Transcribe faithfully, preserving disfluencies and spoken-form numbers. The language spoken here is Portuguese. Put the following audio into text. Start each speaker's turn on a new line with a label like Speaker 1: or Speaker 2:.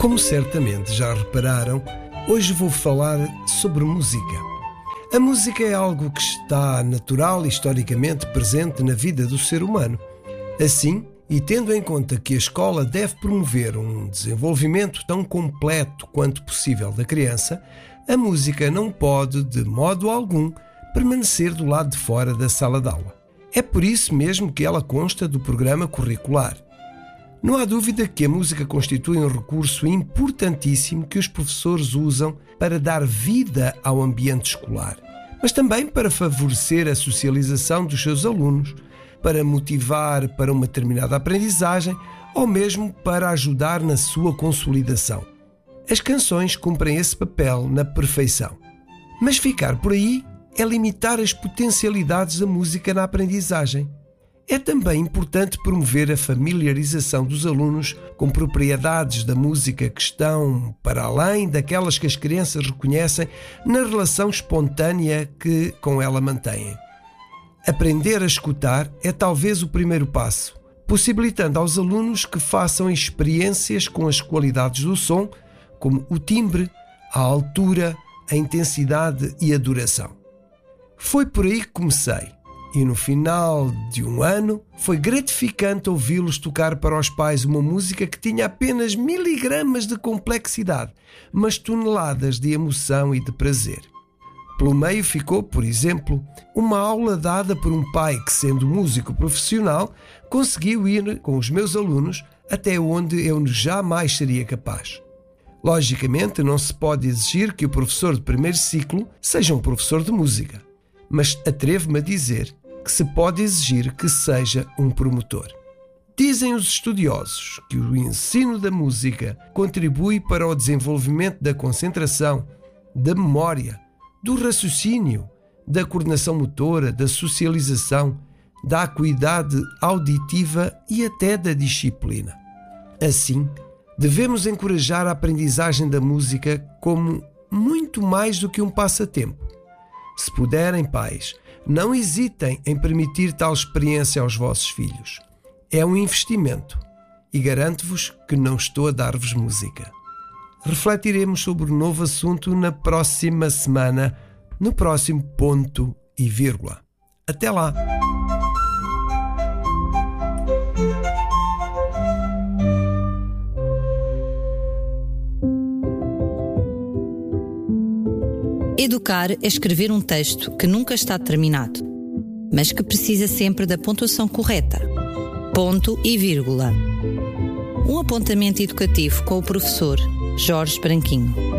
Speaker 1: Como certamente já repararam, hoje vou falar sobre música. A música é algo que está natural e historicamente presente na vida do ser humano. Assim, e tendo em conta que a escola deve promover um desenvolvimento tão completo quanto possível da criança, a música não pode, de modo algum, permanecer do lado de fora da sala de aula. É por isso mesmo que ela consta do programa curricular. Não há dúvida que a música constitui um recurso importantíssimo que os professores usam para dar vida ao ambiente escolar, mas também para favorecer a socialização dos seus alunos, para motivar para uma determinada aprendizagem ou mesmo para ajudar na sua consolidação. As canções cumprem esse papel na perfeição. Mas ficar por aí é limitar as potencialidades da música na aprendizagem. É também importante promover a familiarização dos alunos com propriedades da música que estão para além daquelas que as crianças reconhecem na relação espontânea que com ela mantêm. Aprender a escutar é talvez o primeiro passo, possibilitando aos alunos que façam experiências com as qualidades do som, como o timbre, a altura, a intensidade e a duração. Foi por aí que comecei. E no final de um ano, foi gratificante ouvi-los tocar para os pais uma música que tinha apenas miligramas de complexidade, mas toneladas de emoção e de prazer. Pelo meio ficou, por exemplo, uma aula dada por um pai que, sendo músico profissional, conseguiu ir com os meus alunos até onde eu jamais seria capaz. Logicamente, não se pode exigir que o professor de primeiro ciclo seja um professor de música, mas atrevo-me a dizer que se pode exigir que seja um promotor. Dizem os estudiosos que o ensino da música contribui para o desenvolvimento da concentração, da memória, do raciocínio, da coordenação motora, da socialização, da acuidade auditiva e até da disciplina. Assim, devemos encorajar a aprendizagem da música como muito mais do que um passatempo. Se puderem, pais, não hesitem em permitir tal experiência aos vossos filhos. É um investimento e garanto-vos que não estou a dar-vos música. Refletiremos sobre o novo assunto na próxima semana, no próximo ponto e vírgula. Até lá!
Speaker 2: Educar é escrever um texto que nunca está terminado, mas que precisa sempre da pontuação correta. Ponto e vírgula. Um apontamento educativo com o professor Jorge Branquinho.